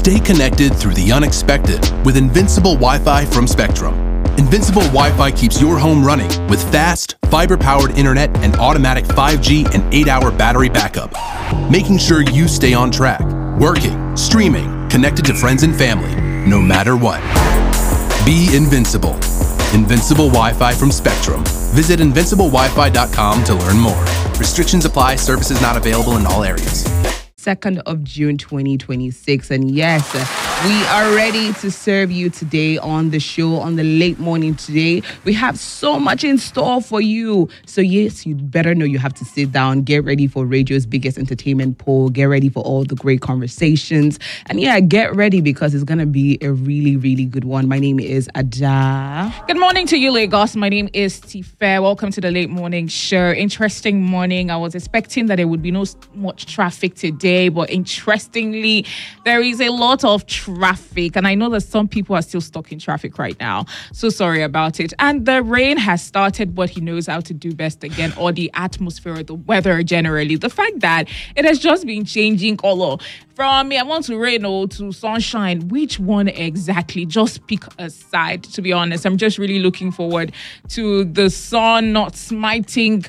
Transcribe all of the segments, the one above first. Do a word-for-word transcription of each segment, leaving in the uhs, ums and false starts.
Stay connected through the unexpected with Invincible Wi-Fi from Spectrum. Invincible Wi-Fi keeps your home running with fast, fiber-powered internet and automatic five G and eight hour battery backup, making sure you stay on track, working, streaming, connected to friends and family, no matter what. Be invincible. Invincible Wi-Fi from Spectrum. Visit invincible wi fi dot com to learn more. Restrictions apply. Services not available in all areas. second of June twenty twenty-six, and yes, we are ready to serve you today on the show on the late morning today. We have so much in store for you, so yes, you better know you have to sit down, get ready for radio's biggest entertainment poll, get ready for all the great conversations, and yeah, get ready because it's gonna be a really really good one. My name is Ada. Good morning to you, Lagos. My name is Tife. Welcome to the late morning show. Interesting morning. I was expecting that there would be no much traffic today, but interestingly, there is a lot of traffic, and I know that some people are still stuck in traffic right now. So sorry about it. And the rain has started what he knows how to do best again, or the atmosphere, or the weather generally. The fact that it has just been changing color from I want to rain or to sunshine. Which one exactly? Just pick a side, to be honest. I'm just really looking forward to the sun not smiting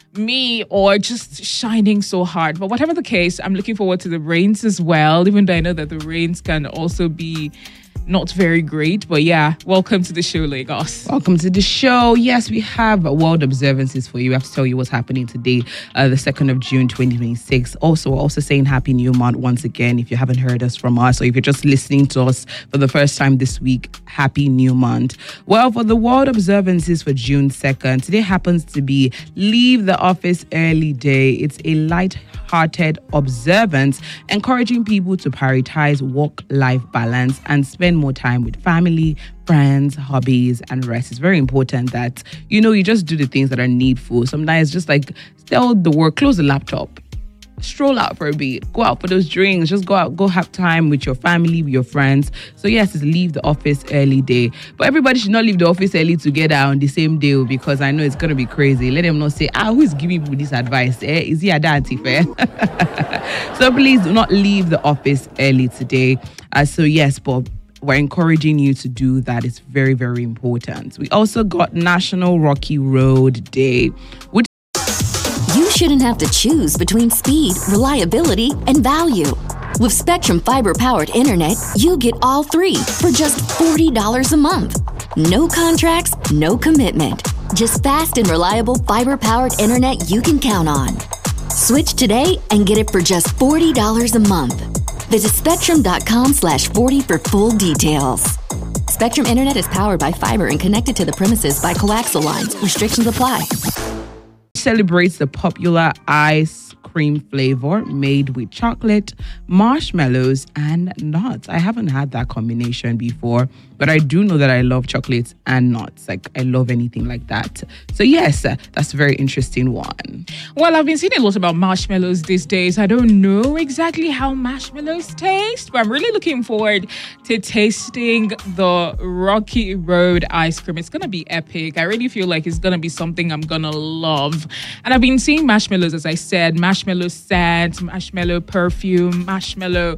me or just shining so hard. But whatever the case, I'm looking forward to the rains as well, even though I know that the rains can also be not very great. But yeah, welcome to the show, Lagos. Welcome to the show. Yes, we have world observances for you. I have to tell you what's happening today, uh, the second of June twenty twenty-six. Also, we're also saying Happy New Month once again. If you haven't heard us from us, or if you're just listening to us for the first time this week, Happy New Month. Well, for the world observances for June second, today happens to be Leave the Office Early Day. It's a light-hearted observance encouraging people to prioritize work-life balance and spend more time with family, friends, hobbies, and rest. It's very important that, you know, you just do the things that are needful. Sometimes just like tell the work, close the laptop, stroll out for a bit, go out for those drinks, just go out, go have time with your family, with your friends. So yes, it's Leave the Office Early Day. But everybody should not leave the office early together on the same day, because I know it's going to be crazy. Let them not say, ah, who is giving people this advice? Eh? Is he a daddy fair? So please do not leave the office early today. Uh, so yes, but we're encouraging you to do that. It's very, very important. We also got National Rocky Road Day, which you shouldn't have to choose between speed, reliability, and value. With Spectrum fiber-powered internet, you get all three for just forty dollars a month. No contracts, no commitment. Just fast and reliable fiber-powered internet you can count on. Switch today and get it for just forty dollars a month. Visit spectrum.com slash 40 for full details. Spectrum Internet is powered by fiber and connected to the premises by coaxial lines. Restrictions apply. Celebrates the popular ice cream flavor made with chocolate, marshmallows, and nuts. I haven't had that combination before, but I do know that I love chocolates and nuts. Like, I love anything like that. So yes, that's a very interesting one. Well, I've been seeing a lot about marshmallows these days. I don't know exactly how marshmallows taste, but I'm really looking forward to tasting the Rocky Road ice cream. It's going to be epic. I really feel like it's going to be something I'm going to love. And I've been seeing marshmallows, as I said, marshmallow scent, marshmallow perfume, marshmallow,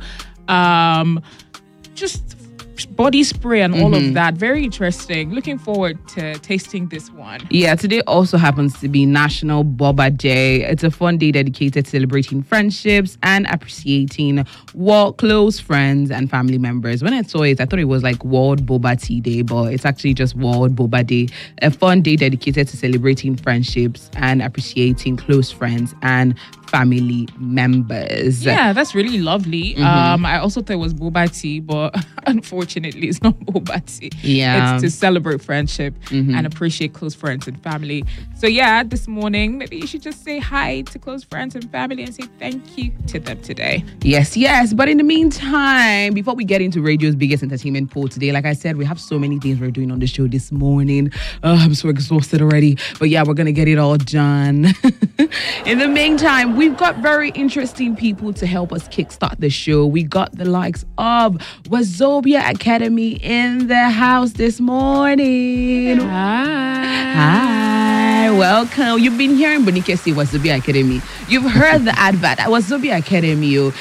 um, just body spray and all mm-hmm. of that. Very interesting. Looking forward to tasting this one. Yeah, today also happens to be National Boba Day. It's a fun day dedicated to celebrating friendships and appreciating world close friends and family members. When I saw it, I thought it was like World Boba Tea Day, but it's actually just World Boba Day. A fun day dedicated to celebrating friendships and appreciating close friends and family members. Yeah, that's really lovely. Mm-hmm. Um, I also thought it was boba tea, but unfortunately, it's not boba tea. Yeah, it's to celebrate friendship mm-hmm. and appreciate close friends and family. So yeah, this morning maybe you should just say hi to close friends and family and say thank you to them today. Yes, yes. But in the meantime, before we get into radio's biggest entertainment poll today, like I said, we have so many things we're doing on the show this morning. Uh, I'm so exhausted already. But yeah, we're gonna get it all done. In the meantime, we've got very interesting people to help us kickstart the show. We got the likes of Wazobia Academy in the house this morning. Hi. Hi. Welcome. You've been hearing Bonike say Wazobia Academy. You've heard the advert at Wazobia Academy.